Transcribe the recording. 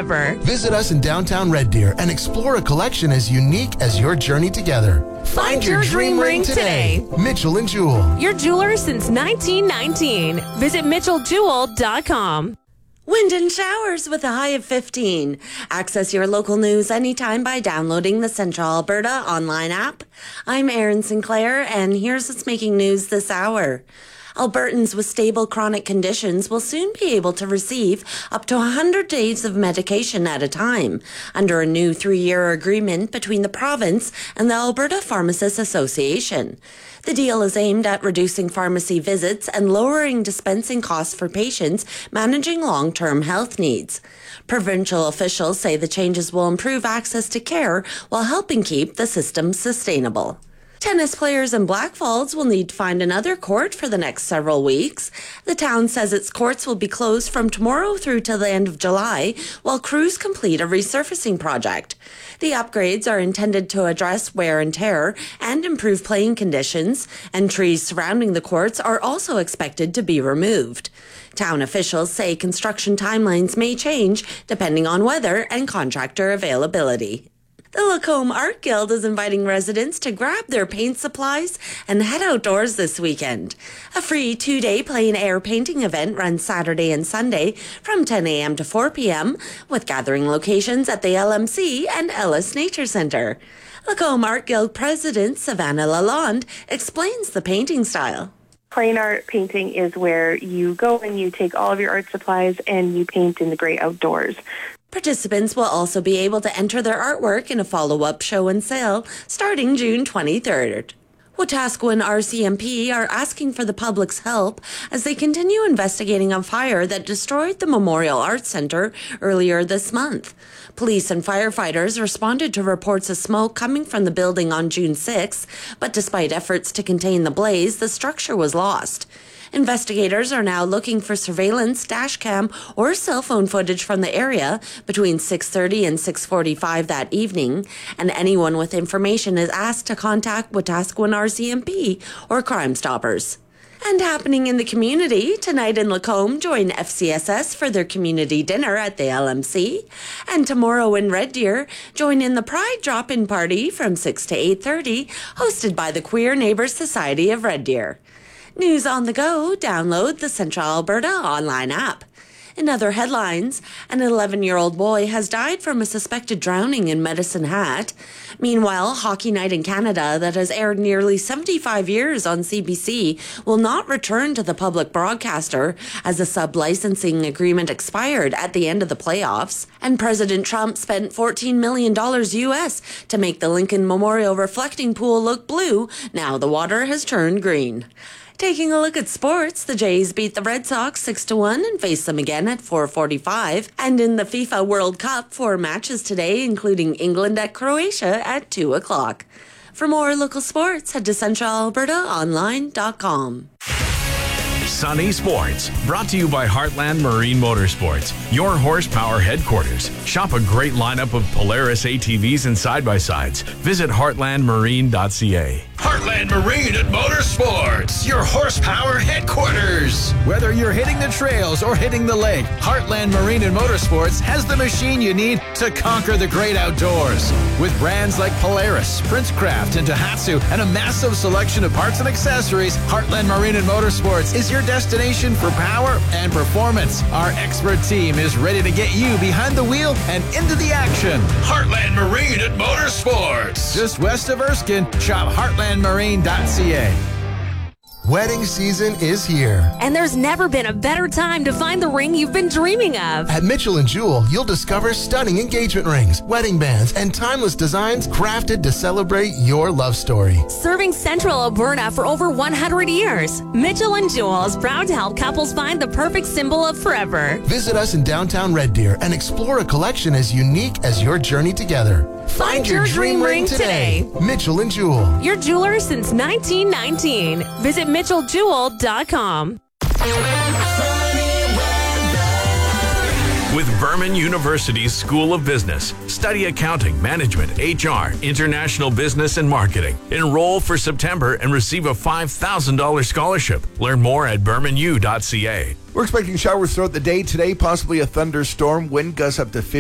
forever. Visit us in downtown Red Deer and explore a collection as unique as your journey together. Find your dream ring today. Mitchell & Jewell. Your jeweler since 1919. Visit MitchellJewell.com. Wind and showers with a high of 15. Access your local news anytime by downloading the Central Alberta online app. I'm Erin Sinclair, and here's what's making news this hour. Albertans with stable chronic conditions will soon be able to receive up to 100 days of medication at a time under a new 3-year agreement between the province and the Alberta Pharmacists Association. The deal is aimed at reducing pharmacy visits and lowering dispensing costs for patients managing long-term health needs. Provincial officials say the changes will improve access to care while helping keep the system sustainable. Tennis players in Blackfalds will need to find another court for the next several weeks. The town says its courts will be closed from tomorrow through to the end of July while crews complete a resurfacing project. The upgrades are intended to address wear and tear and improve playing conditions, and trees surrounding the courts are also expected to be removed. Town officials say construction timelines may change depending on weather and contractor availability. The Lacombe Art Guild is inviting residents to grab their paint supplies and head outdoors this weekend. A free 2-day plein air painting event runs Saturday and Sunday from 10 a.m. to 4 p.m. with gathering locations at the LMC and Ellis Nature Centre. Lacombe Art Guild President Savannah Lalonde explains the painting style. Plain art painting is where you go and you take all of your art supplies and you paint in the great outdoors. Participants will also be able to enter their artwork in a follow-up show and sale starting June 23rd. Wetaskiwin RCMP are asking for the public's help as they continue investigating a fire that destroyed the Memorial Arts Centre earlier this month. Police and firefighters responded to reports of smoke coming from the building on June 6th, but despite efforts to contain the blaze, the structure was lost. Investigators are now looking for surveillance, dash cam, or cell phone footage from the area between 6:30 and 6:45 that evening, and anyone with information is asked to contact Wetaskiwin RCMP or Crime Stoppers. And happening in the community, tonight in Lacombe, join FCSS for their community dinner at the LMC. And tomorrow in Red Deer, join in the Pride Drop-In Party from 6 to 8:30, hosted by the Queer Neighbours Society of Red Deer. News on the go, download the Central Alberta online app. In other headlines, an 11-year-old boy has died from a suspected drowning in Medicine Hat. Meanwhile, Hockey Night in Canada, that has aired nearly 75 years on CBC, will not return to the public broadcaster as a sub-licensing agreement expired at the end of the playoffs. And President Trump spent $14 million US to make the Lincoln Memorial reflecting pool look blue. Now the water has turned green. Taking a look at sports, the Jays beat the Red Sox 6-1 and face them again at 4:45. And in the FIFA World Cup, 4 matches today, including England at Croatia at 2 o'clock. For more local sports, head to centralalbertaonline.com. Sunny Sports, brought to you by Heartland Marine Motorsports, your horsepower headquarters. Shop a great lineup of Polaris ATVs and side-by-sides. Visit heartlandmarine.ca. Heartland Marine at Motorsports, your horsepower headquarters. Whether you're hitting the trails or hitting the lake, Heartland Marine and Motorsports has the machine you need to conquer the great outdoors. With brands like Polaris, Princecraft, and Tohatsu, and a massive selection of parts and accessories, Heartland Marine and Motorsports is your destination for power and performance. Our expert team is ready to get you behind the wheel and into the action. Heartland Marine at Motorsports. Just west of Erskine, shop heartlandmarine.ca. Wedding season is here. And there's never been a better time to find the ring you've been dreaming of. At Mitchell & Jewell, you'll discover stunning engagement rings, wedding bands, and timeless designs crafted to celebrate your love story. Serving Central Alberta for over 100 years, Mitchell & Jewell is proud to help couples find the perfect symbol of forever. Visit us in downtown Red Deer and explore a collection as unique as your journey together. Find your dream ring today. Mitchell & Jewell. Your jeweler since 1919. Visit MitchellJewell.com. With Vernon University's School of Business, study accounting, management, HR, international business, and marketing. Enroll for September and receive a $5,000 scholarship. Learn more at bermanu.ca. We're expecting showers throughout the day today, possibly a thunderstorm, wind gusts up to 50.